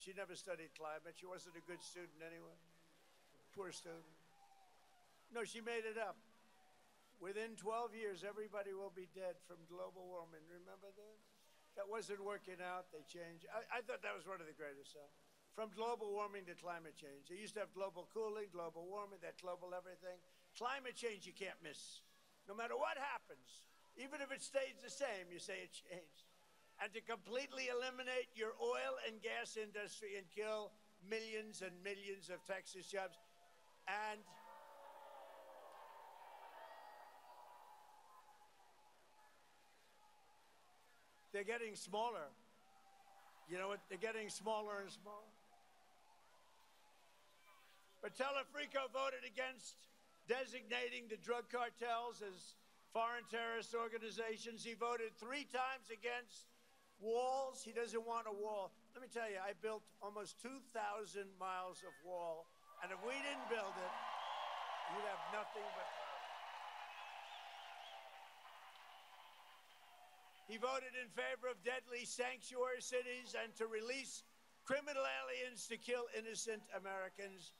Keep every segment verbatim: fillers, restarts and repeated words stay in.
She never studied climate. She wasn't a good student anyway. Poor student. No, she made it up. Within twelve years, everybody will be dead from global warming. Remember that? That wasn't working out. They changed. I, I thought that was one of the greatest. Uh, from global warming to climate change. They used to have global cooling, global warming, that global everything. Climate change you can't miss. No matter what happens, even if it stays the same, you say it changed. And to completely eliminate your oil and gas industry and kill millions and millions of Texas jobs. And they're getting smaller. You know what? They're getting smaller and smaller. But Telefrico voted against designating the drug cartels as foreign terrorist organizations. He voted three times against walls. He doesn't want a wall. Let me tell you, I built almost two thousand miles of wall, and if we didn't build it, you'd have nothing but problems. He voted in favor of deadly sanctuary cities and to release criminal aliens to kill innocent Americans.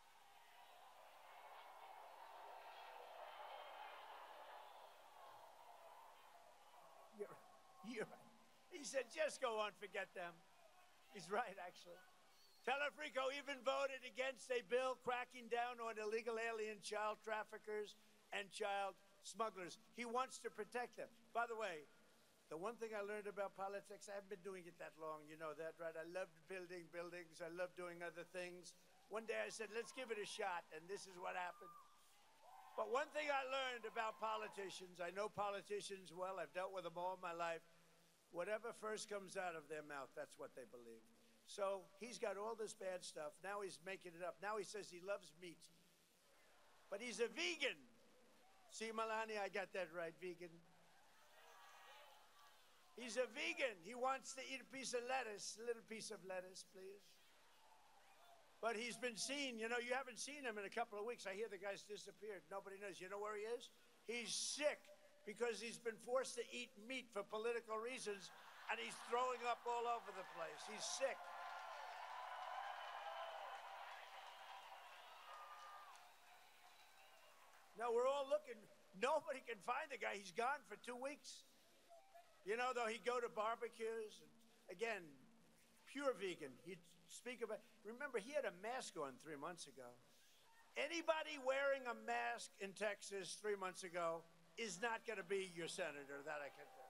You're, you're right. He said, just go on, forget them. He's right, actually. Telefrico even voted against a bill cracking down on illegal alien child traffickers and child smugglers. He wants to protect them. By the way, the one thing I learned about politics, I haven't been doing it that long, you know that, right? I loved building buildings. I loved doing other things. One day I said, let's give it a shot, and this is what happened. But one thing I learned about politicians, I know politicians well, I've dealt with them all my life. Whatever first comes out of their mouth, that's what they believe. So he's got all this bad stuff. Now he's making it up. Now he says he loves meat. But he's a vegan. See, Melania, I got that right, vegan. He's a vegan. He wants to eat a piece of lettuce, a little piece of lettuce, please. But he's been seen, you know, you haven't seen him in a couple of weeks. I hear the guy's disappeared. Nobody knows. You know where he is? He's sick because he's been forced to eat meat for political reasons, and he's throwing up all over the place. He's sick. No, we're all looking. Nobody can find the guy. He's gone for two weeks. You know, though, he'd go to barbecues. And again, pure vegan. He'd speak about, remember, he had a mask on three months ago. Anybody wearing a mask in Texas three months ago is not going to be your senator, that I can tell.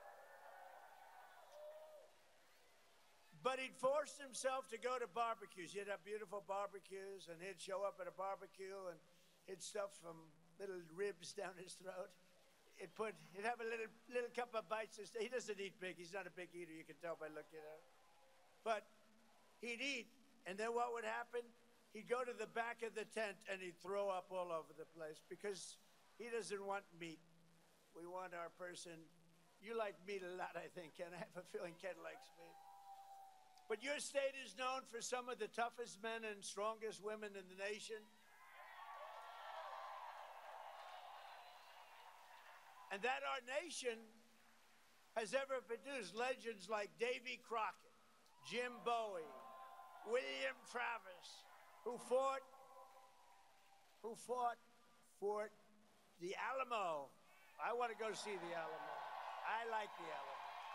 But he'd forced himself to go to barbecues. He'd have beautiful barbecues, and he'd show up at a barbecue, and he'd stuff some little ribs down his throat. He'd put, he'd have a little little couple of bites. He doesn't eat big. He's not a big eater. You can tell by looking at him. But he'd eat, and then what would happen? He'd go to the back of the tent, and he'd throw up all over the place because he doesn't want meat. We want our person. You like meat a lot, I think, Ken. I have a feeling Ken likes meat. But your state is known for some of the toughest men and strongest women in the nation. And that our nation has ever produced legends like Davy Crockett, Jim Bowie, William Travis, who fought, who fought for the Alamo. I want to go see the Alamo. I like the Alamo.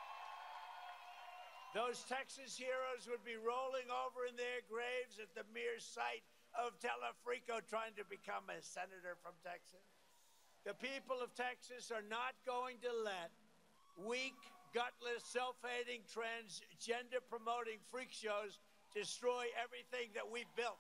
Those Texas heroes would be rolling over in their graves at the mere sight of Telefrico trying to become a senator from Texas. The people of Texas are not going to let weak, gutless, self-hating, transgender-promoting freak shows destroy everything that we've built.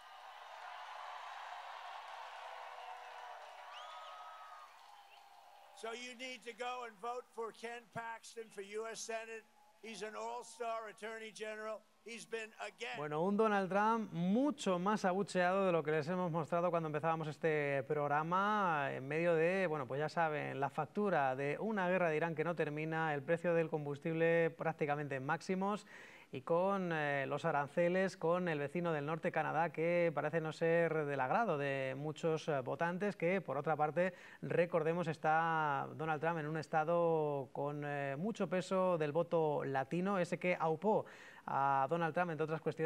So you need to go and vote for Ken Paxton for U S Senate. He's an all-star attorney general. He's been again. Bueno, un Donald Trump mucho más abucheado de lo que les hemos mostrado cuando empezábamos este programa, en medio de, bueno, pues ya saben, la factura de una guerra de Irán que no termina, el precio del combustible prácticamente en máximos y con eh, los aranceles, con el vecino del norte, Canadá, que parece no ser del agrado de muchos eh, votantes, que por otra parte, recordemos, está Donald Trump en un estado con eh, mucho peso del voto latino, ese que aupó a Donald Trump, entre otras cuestiones.